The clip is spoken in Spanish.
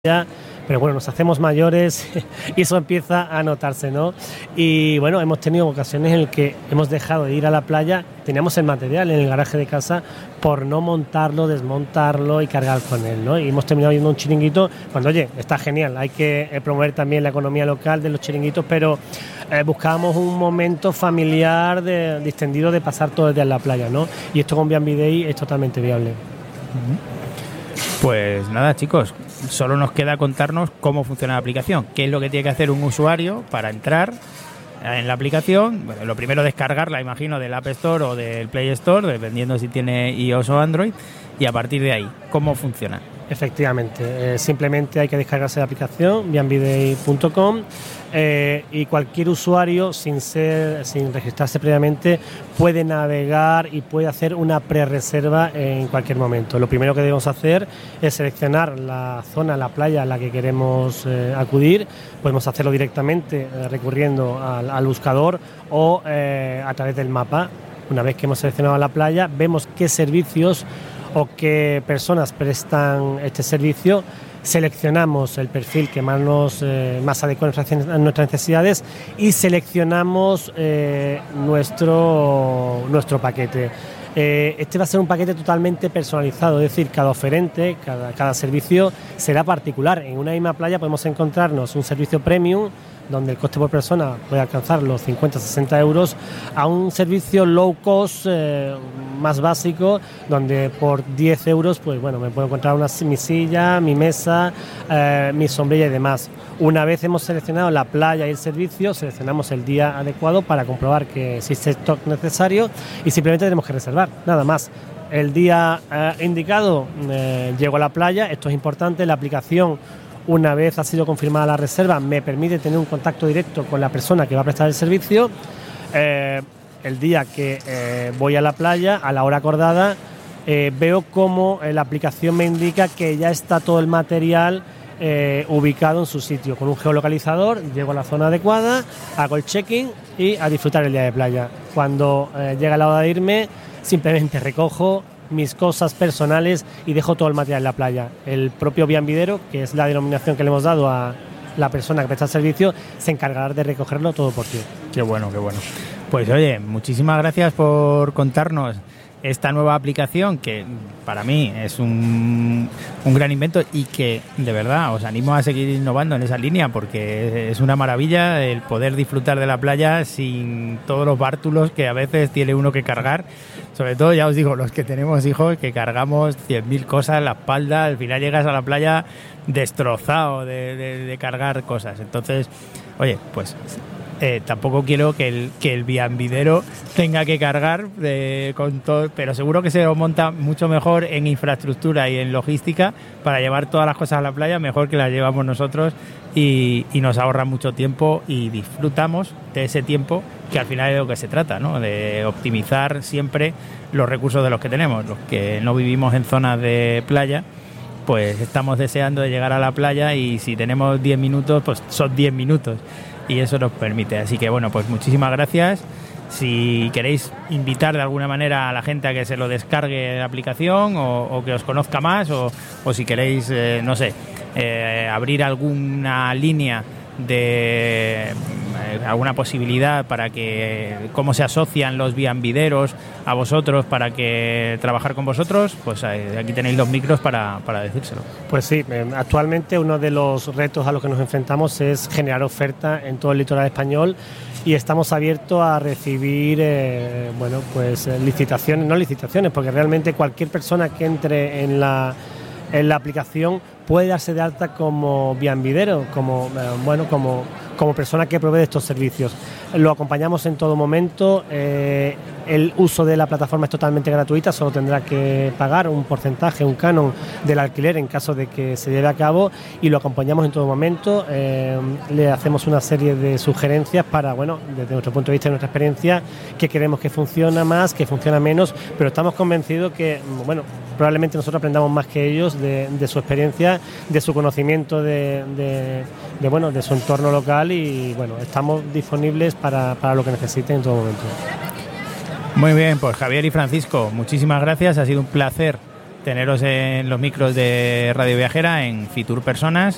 pero bueno, nos hacemos mayores y eso empieza a notarse, ¿no? Y bueno, hemos tenido ocasiones en las que hemos dejado de ir a la playa, teníamos el material en el garaje de casa por no montarlo, desmontarlo y cargar con él, ¿no? Y hemos terminado yendo a un chiringuito cuando, oye, está genial, hay que promover también la economía local de los chiringuitos, pero buscábamos un momento familiar distendido de pasar todo el día en la playa, ¿no? Y esto con B&B Day es totalmente viable. Pues nada, chicos, solo nos queda contarnos cómo funciona la aplicación, qué es lo que tiene que hacer un usuario para entrar en la aplicación. Bueno, lo primero, descargarla, imagino, del App Store o del Play Store, dependiendo si tiene iOS o Android, y a partir de ahí, ¿cómo funciona? Efectivamente, simplemente hay que descargarse la aplicación bnbday.com y cualquier usuario sin registrarse previamente puede navegar y puede hacer una pre-reserva en cualquier momento. Lo primero que debemos hacer es seleccionar la zona, la playa a la que queremos acudir. Podemos hacerlo directamente recurriendo al buscador o a través del mapa. Una vez que hemos seleccionado la playa, vemos qué servicios o qué personas prestan este servicio, seleccionamos el perfil que más adecua a nuestras necesidades y seleccionamos nuestro paquete. Este va a ser un paquete totalmente personalizado, es decir, cada oferente, cada servicio será particular. En una misma playa podemos encontrarnos un servicio premium, donde el coste por persona puede alcanzar los 50-60 euros, a un servicio low cost más básico, donde por 10 euros pues bueno, me puedo encontrar mi silla, mi mesa, mi sombrilla y demás. Una vez hemos seleccionado la playa y el servicio, seleccionamos el día adecuado para comprobar que existe stock necesario y simplemente tenemos que reservar, nada más. El día indicado llego a la playa, esto es importante, la aplicación, una vez ha sido confirmada la reserva, me permite tener un contacto directo con la persona que va a prestar el servicio. El día que voy a la playa, a la hora acordada, veo cómo la aplicación me indica que ya está todo el material ubicado en su sitio. Con un geolocalizador llego a la zona adecuada, hago el check-in y a disfrutar el día de playa. Cuando llega la hora de irme, simplemente recojo mis cosas personales y dejo todo el material en la playa. El propio bienvidero, que es la denominación que le hemos dado a la persona que presta el servicio, se encargará de recogerlo todo por ti. Qué bueno, qué bueno. Pues oye, muchísimas gracias por contarnos esta nueva aplicación que para mí es un gran invento y que de verdad os animo a seguir innovando en esa línea, porque es una maravilla el poder disfrutar de la playa sin todos los bártulos que a veces tiene uno que cargar. Sobre todo, ya os digo, los que tenemos hijos, que cargamos 100.000 cosas en la espalda, al final llegas a la playa destrozado de cargar cosas. Entonces, oye, pues tampoco quiero que el bienvidero tenga que cargar con todo, pero seguro que se lo monta mucho mejor en infraestructura y en logística para llevar todas las cosas a la playa, mejor que las llevamos nosotros, y nos ahorra mucho tiempo y disfrutamos de ese tiempo, que al final es de lo que se trata, ¿no? De optimizar siempre los recursos de los que tenemos. Los que no vivimos en zonas de playa, pues estamos deseando de llegar a la playa, y si tenemos 10 minutos, pues son 10 minutos. Y eso nos permite. Así que bueno, pues muchísimas gracias. Si queréis invitar de alguna manera a la gente a que se lo descargue la aplicación o que os conozca más, o si queréis, no sé, abrir alguna línea de alguna posibilidad para que cómo se asocian los bienvideros a vosotros para que trabajar con vosotros, pues aquí tenéis los micros para decírselo. Pues sí, actualmente uno de los retos a los que nos enfrentamos es generar oferta en todo el litoral español, y estamos abiertos a recibir licitaciones, porque realmente cualquier persona que entre en la aplicación puede darse de alta como bienvidero, como persona que provee estos servicios. Lo acompañamos en todo momento. El uso de la plataforma es totalmente gratuita, solo tendrá que pagar un porcentaje, un canon del alquiler en caso de que se lleve a cabo, y lo acompañamos en todo momento. Le hacemos una serie de sugerencias para, desde nuestro punto de vista y nuestra experiencia, que creemos que funciona más, que funciona menos, pero estamos convencidos que, probablemente nosotros aprendamos más que ellos de su experiencia, de su conocimiento de su entorno local, y estamos disponibles para lo que necesiten en todo momento. Muy bien, pues Javier y Francisco, muchísimas gracias. Ha sido un placer teneros en los micros de Radio Viajera en Fitur Personas,